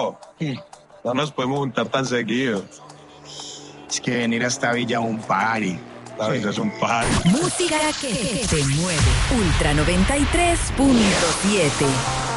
pero no nos podemos juntar tan seguido. Es que venir hasta Villa es un party. ¿Sabes? Es un party. Música que te mueve. Ultra 93.7.